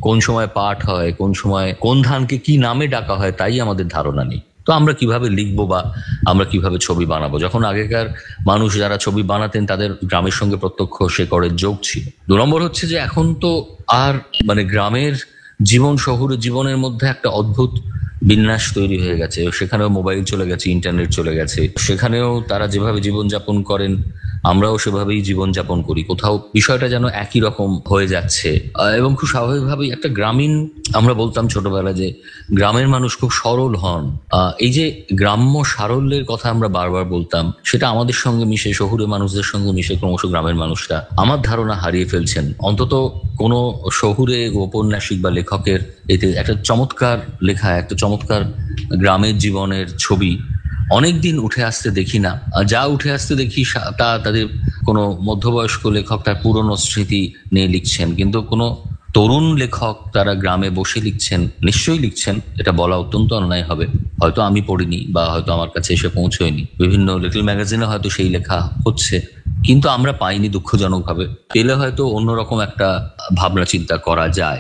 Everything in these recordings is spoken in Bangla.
কোন সময় পাঠ হয়, কোন সময় কোন ধানকে কি নামে ডাকা হয় তাই আমাদের ধারণা নেই। তো আমরা কিভাবে লিখবো বা আমরা কিভাবে ছবি বানাবো? যখন আগেকার মানুষ যারা ছবি বানাতেন তাদের গ্রামের সঙ্গে প্রত্যক্ষ শেকড়ের যোগ ছিল। 2 নম্বর হচ্ছে যে এখন তো আর গ্রামের জীবন শহুরে জীবনের মধ্যে একটা অদ্ভুত বিন্যাস তৈরি হয়ে গেছে। সেখানেও মোবাইল চলে গেছে, ইন্টারনেট চলে গেছে, সেখানেও তারা যেভাবে জীবনযাপন করেন আমরাও সেভাবেই জীবনযাপন করি। কোথাও বিষয়টা যেন একই রকম হয়ে যাচ্ছে। এবং খুব স্বাভাবিকভাবেই একটা গ্রামীণ, আমরা বলতাম ছোটবেলায় যে গ্রামের মানুষ খুব সরল হন। এই যে গ্রাম্য সারল্যের কথা আমরা বারবার বলতাম, সেটা আমাদের সঙ্গে মিশে, শহুরে মানুষদের সঙ্গে মিশে ক্রমশ গ্রামের মানুষরা আমার ধারণা হারিয়ে ফেলছেন। অন্তত কোনো শহুরে ঔপন্যাসিক বা লেখকের এতে একটা চমৎকার লেখা, একটা চমৎকার গ্রামের জীবনের ছবি অনেকদিন উঠে আসতে দেখি না। যা উঠে আসতে দেখি তা তাদের কোনো মধ্যবয়স্ক লেখক তার পুরনো স্মৃতি নিয়ে লিখছেন, কিন্তু কোনো তরুণ লেখক তারা গ্রামে বসে লিখছেন, নিশ্চয়ই লিখছেন, এটা বলা অত্যন্ত অন্যায় হবে। হয়তো আমি পড়িনি বা হয়তো আমার কাছে এসে পৌঁছয়নি, বিভিন্ন লিটল ম্যাগাজিনে হয়তো সেই লেখা হচ্ছে, কিন্তু আমরা পাইনি দুঃখজনকভাবে। পেলে হয়তো অন্যরকম একটা ভাবনা চিন্তা করা যায়।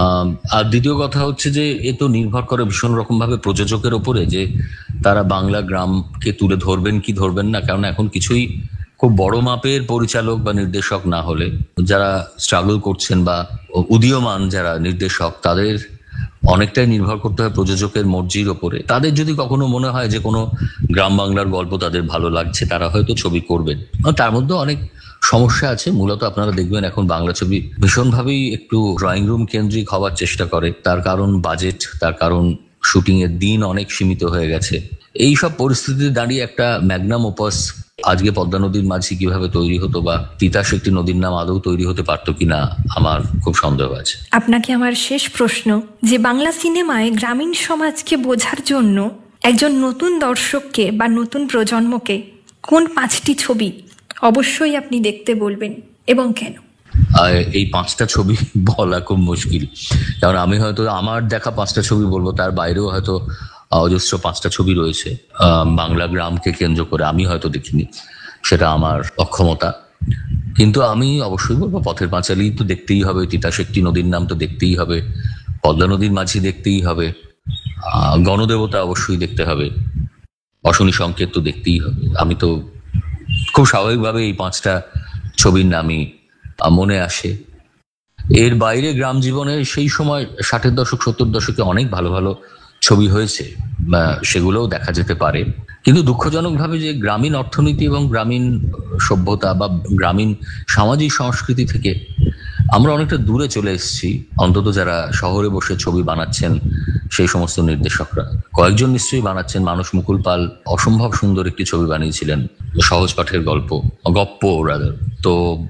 আর দ্বিতীয় কথা হচ্ছে যে এ তো নির্ভর করে ভীষণ রকম ভাবে প্রযোজকের ওপরে, যে তারা বাংলা গ্রামকে তুলে ধরবেন কি ধরবেন না। কারণ এখন কিছুই খুব বড় মাপের পরিচালক বা নির্দেশক না হলে, যারা স্ট্রাগল করছেন বা উদীয়মান যারা নির্দেশক, তাদের অনেকটাই নির্ভর করতে হয় প্রযোজকের মর্জির ওপরে। তাদের যদি কখনো মনে হয় যে কোনো গ্রাম বাংলার গল্প তাদের ভালো লাগছে, তারা হয়তো ছবি করবেন। তার মধ্যে অনেক সমস্যা আছে। মূলত আপনারা দেখবেন এখন বাংলা ছবি ভীষণভাবেই একটু ড্রয়িং রুম কেন্দ্রিক হওয়ার চেষ্টা করে। তার কারণ বাজেট, তার কারণ শুটিং এর দিন অনেক সীমিত হয়ে গেছে। এই সব পরিস্থিতিতে দাঁড়িয়ে একটা ম্যাগনাম ওপাস আজকে পদ্মা নদীর মাঝি কিভাবে তৈরি হতো, বা তিতাস একটি নদীর নাম আদৌ তৈরি হতে পারতো কিনা, আমার খুব সন্দেহ আছে। আপনাকে আমার শেষ প্রশ্ন, যে বাংলা সিনেমায় গ্রামীণ সমাজকে বোঝার জন্য একজন নতুন দর্শককে বা নতুন প্রজন্মকে কোন 5টি ছবি অবশ্যই আপনি দেখতে বলবেন এবং কেন? এই 5টা ছবি বলা খুব মুশকিল, কারণ আমি হয়তো আমার দেখা 5টা ছবি বলবো, তার বাইরেও হয়তো অজস্র 5টা ছবি রয়েছে বাংলা গ্রামকে কেন্দ্র করে, আমি হয়তো দেখিনি, সেটা আমার অক্ষমতা। কিন্তু আমি অবশ্যই বলবো পথের পাঁচালী তো দেখতেই হবে, তিতাস একটি নদীর নাম তো দেখতেই হবে, পদ্মা নদীর মাঝি দেখতেই হবে, গণদেবতা অবশ্যই দেখতে হবে, অশনি সংকেত তো দেখতেই হবে। আমি তো খুব স্বাভাবিকভাবে এই 5টা ছবির নামই মনে আসে। এর বাইরে গ্রাম জীবনের সেই সময় 60-এর দশক 70-এর দশকে অনেক ভালো ভালো ছবি হয়েছে, সেগুলোও দেখা যেতে পারে। কিন্তু দুঃখজনকভাবে যে গ্রামীণ অর্থনীতি এবং গ্রামীণ সভ্যতা বা গ্রামীণ সামাজিক সংস্কৃতি থেকে আমরা অনেকটা দূরে চলে এসেছি, অন্তত যারা শহরে বসে ছবি বানাচ্ছেন সেই সমস্ত নির্দেশকরা। কয়েকজন নিশ্চয়ই বানাচ্ছেন। মানস মুকুল পাল অসম্ভব সুন্দর একটি ছবি বানিয়েছিলেন, সহজ পাঠের গপ্প রাদার। তো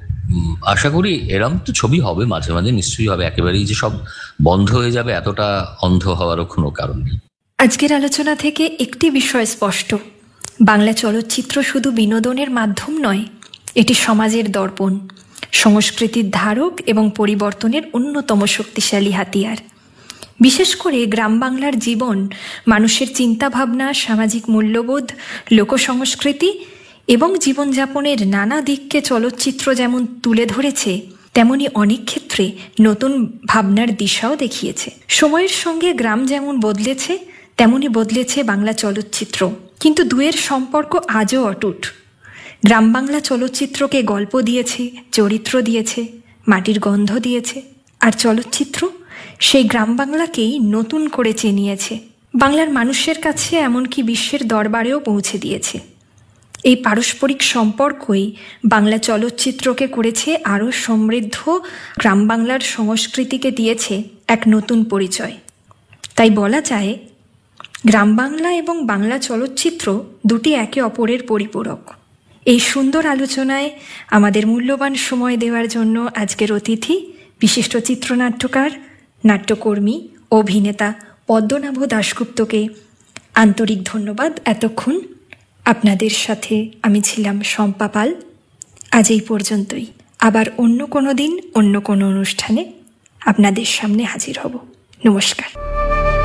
আশা করি এরম তো ছবি হবে, মাঝে মাঝে নিশ্চয়ই হবে। একেবারেই যে সব বন্ধ হয়ে যাবে এতটা অন্ধ হওয়ারও কোনো কারণ নেই। আজকের আলোচনা থেকে একটি বিষয় স্পষ্ট, বাংলা চলচ্চিত্র শুধু বিনোদনের মাধ্যম নয়, এটি সমাজের দর্পণ, সংস্কৃতির ধারক এবং পরিবর্তনের অন্যতম শক্তিশালী হাতিয়ার। বিশেষ করে গ্রাম বাংলার জীবন, মানুষের চিন্তাভাবনা, সামাজিক মূল্যবোধ, লোকসংস্কৃতি এবং জীবনযাপনের নানা দিককে চলচ্চিত্র যেমন তুলে ধরেছে, তেমনি অনেক ক্ষেত্রে নতুন ভাবনার দিশাও দেখিয়েছে। সময়ের সঙ্গে গ্রাম যেমন বদলেছে, তেমনি বদলেছে বাংলা চলচ্চিত্র, কিন্তু দুয়ের সম্পর্ক আজও অটুট। গ্রাম বাংলা চলচ্চিত্রকে গল্প দিয়েছে, চরিত্র দিয়েছে, মাটির গন্ধ দিয়েছে, আর চলচ্চিত্র সেই গ্রাম বাংলাকেই নতুন করে চিনিয়েছে, বাংলার মানুষের কাছে এমনকি বিশ্বের দরবারেও পৌঁছে দিয়েছে। এই পারস্পরিক সম্পর্কই বাংলা চলচ্চিত্রকে করেছে আরও সমৃদ্ধ, গ্রাম বাংলার সংস্কৃতিকে দিয়েছে এক নতুন পরিচয়। তাই বলা যায়, গ্রাম বাংলা এবং বাংলা চলচ্চিত্র দুটি একে অপরের পরিপূরক। এই সুন্দর আলোচনায় আমাদের মূল্যবান সময় দেওয়ার জন্য আজকের অতিথি বিশিষ্ট চিত্রনাট্যকার, নাট্যকর্মী, অভিনেতা পদ্মনাভ দাশগুপ্তকে আন্তরিক ধন্যবাদ। এতক্ষণ আপনাদের সাথে আমি ছিলাম শম্পা পাল। আজ এই পর্যন্তই। আবার অন্য কোনো দিন অন্য কোনো অনুষ্ঠানে আপনাদের সামনে হাজির হব। নমস্কার।